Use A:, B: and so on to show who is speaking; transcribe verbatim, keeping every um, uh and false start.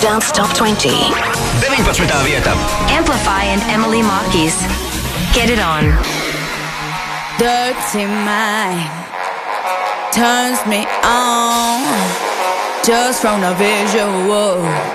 A: Dance Top twenty.
B: deviņpadsmitā vieta.
C: Amplify and Emily Marquis. Get it on.
D: Dirty mind turns me on just from the visual.